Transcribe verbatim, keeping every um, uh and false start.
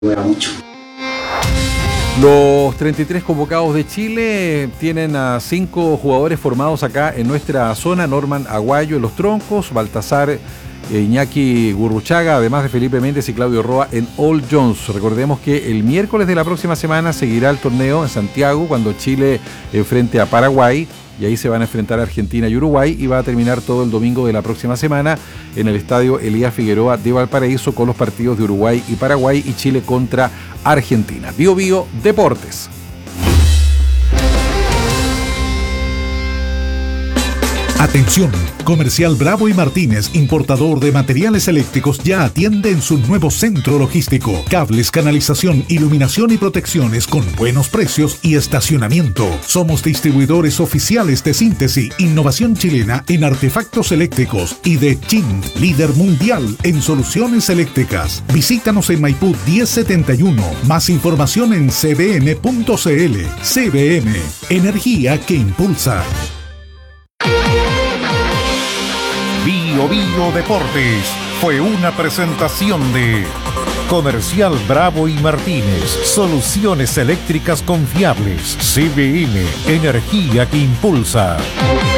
mueva mucho. Los treinta y tres convocados de Chile tienen a cinco jugadores formados acá en nuestra zona: Norman Aguayo en los troncos, Baltasar Iñaki Gurruchaga, además de Felipe Méndez y Claudio Roa en All Jones. Recordemos que el miércoles de la próxima semana seguirá el torneo en Santiago, cuando Chile enfrente a Paraguay, y ahí se van a enfrentar a Argentina y Uruguay, y va a terminar todo el domingo de la próxima semana en el estadio Elías Figueroa de Valparaíso con los partidos de Uruguay y Paraguay y Chile contra Argentina. Bio Bio Deportes. Atención, Comercial Bravo y Martínez, importador de materiales eléctricos, ya atiende en su nuevo centro logístico. Cables, canalización, iluminación y protecciones con buenos precios y estacionamiento. Somos distribuidores oficiales de Síntesis, innovación chilena en artefactos eléctricos, y de Chin, líder mundial en soluciones eléctricas. Visítanos en Maipú diez setenta y uno. Más información en c b m punto c l. C B M, energía que impulsa. Bio Bio Deportes fue una presentación de Comercial Bravo y Martínez, soluciones eléctricas confiables. C B M, energía que impulsa.